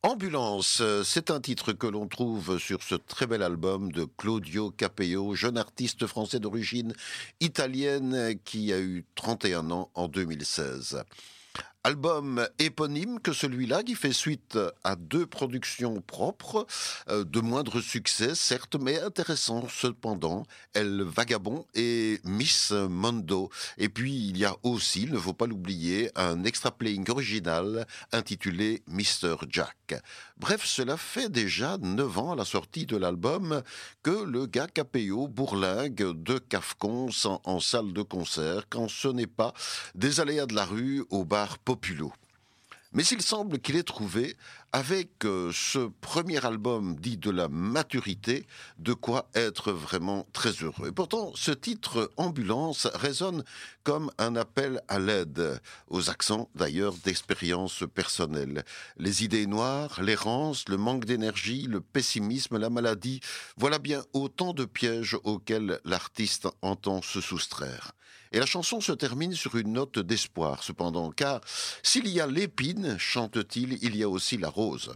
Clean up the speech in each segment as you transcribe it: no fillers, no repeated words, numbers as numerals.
Ambulance, c'est un titre que l'on trouve sur ce très bel album de Claudio Capeo, jeune artiste français d'origine italienne qui a eu 31 ans en 2016. Album éponyme que celui-là, qui fait suite à deux productions propres, de moindre succès, certes, mais intéressant cependant, El Vagabond et Miss Mondo. Et puis, il y a aussi, il ne faut pas l'oublier, un extra playing original intitulé Mr. Jack. Bref, cela fait déjà 9 ans à la sortie de l'album que le gars Capéo bourlingue de Cafcons en salle de concert, quand ce n'est pas des aléas de la rue au bar Populo. Mais il semble qu'il ait trouvé, avec ce premier album dit de la maturité, de quoi être vraiment très heureux. Et pourtant, ce titre Ambulance résonne comme un appel à l'aide, aux accents d'ailleurs d'expérience personnelle. Les idées noires, l'errance, le manque d'énergie, le pessimisme, la maladie, voilà bien autant de pièges auxquels l'artiste entend se soustraire. Et la chanson se termine sur une note d'espoir, cependant, car s'il y a l'épine, chante-t-il, il y a aussi la rose.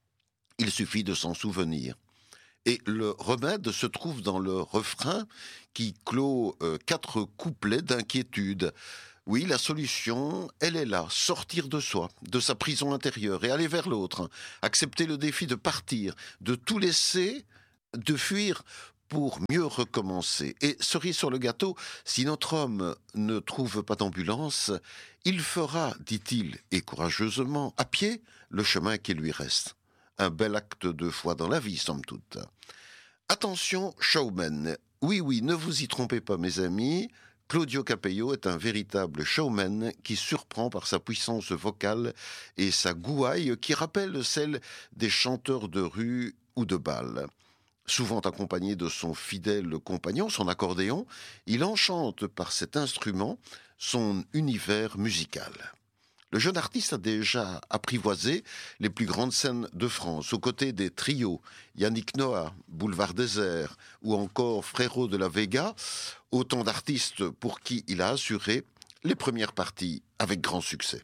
Il suffit de s'en souvenir. Et le remède se trouve dans le refrain qui clôt 4 couplets d'inquiétude. Oui, la solution, elle est là, sortir de soi, de sa prison intérieure et aller vers l'autre, accepter le défi de partir, de tout laisser, de fuir pour mieux recommencer. Et cerise sur le gâteau, si notre homme ne trouve pas d'ambulance, il fera, dit-il, et courageusement, à pied, le chemin qui lui reste. Un bel acte de foi dans la vie, somme toute. Attention, showman. Oui, oui, ne vous y trompez pas, mes amis. Claudio Capeo est un véritable showman qui surprend par sa puissance vocale et sa gouaille qui rappelle celle des chanteurs de rue ou de bal. Souvent accompagné de son fidèle compagnon, son accordéon, il enchante par cet instrument son univers musical. Le jeune artiste a déjà apprivoisé les plus grandes scènes de France, aux côtés des trios Yannick Noah, Boulevard Désert ou encore Frérot de la Vega, autant d'artistes pour qui il a assuré les premières parties avec grand succès.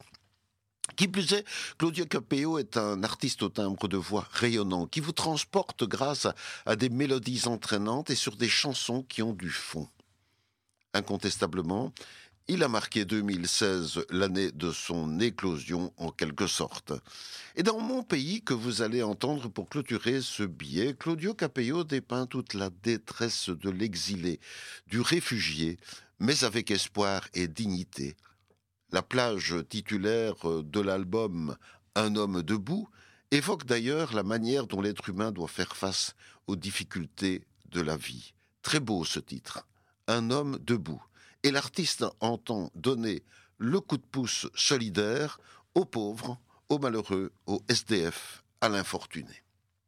Qui plus est, Claudio Capeo est un artiste au timbre de voix rayonnant qui vous transporte grâce à des mélodies entraînantes et sur des chansons qui ont du fond. Incontestablement, il a marqué 2016 l'année de son éclosion en quelque sorte. Et dans Mon pays que vous allez entendre pour clôturer ce billet, Claudio Capeo dépeint toute la détresse de l'exilé, du réfugié, mais avec espoir et dignité. La plage titulaire de l'album Un homme debout évoque d'ailleurs la manière dont l'être humain doit faire face aux difficultés de la vie. Très beau ce titre, Un homme debout. Et l'artiste entend donner le coup de pouce solidaire aux pauvres, aux malheureux, aux SDF, à l'infortuné.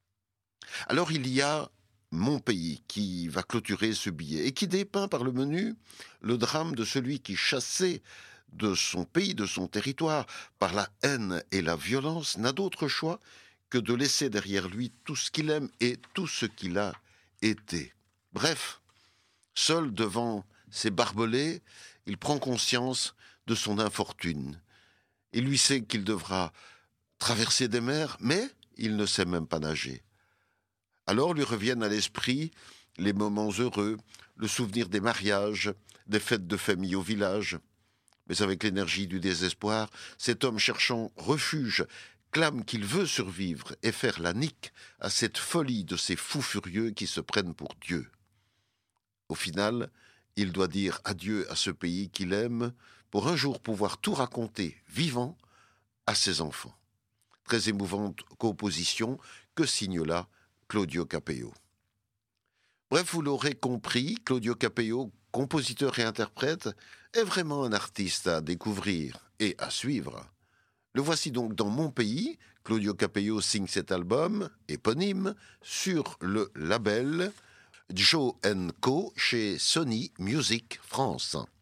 Alors il y a Mon pays qui va clôturer ce billet et qui dépeint par le menu le drame de celui qui, chassé de son pays, de son territoire, par la haine et la violence, n'a d'autre choix que de laisser derrière lui tout ce qu'il aime et tout ce qu'il a été. Bref, seul devant ses barbelés, il prend conscience de son infortune. Il lui sait qu'il devra traverser des mers, mais il ne sait même pas nager. Alors lui reviennent à l'esprit les moments heureux, le souvenir des mariages, des fêtes de famille au village. Mais avec l'énergie du désespoir, cet homme cherchant refuge clame qu'il veut survivre et faire la nique à cette folie de ces fous furieux qui se prennent pour Dieu. Au final, il doit dire adieu à ce pays qu'il aime pour un jour pouvoir tout raconter vivant à ses enfants. Très émouvante composition que signe là Claudio Capeo. Bref, vous l'aurez compris, Claudio Capeo, compositeur et interprète, est vraiment un artiste à découvrir et à suivre. Le voici donc dans Mon pays. Claudio Capeo signe cet album éponyme sur le label Joe & Co chez Sony Music France.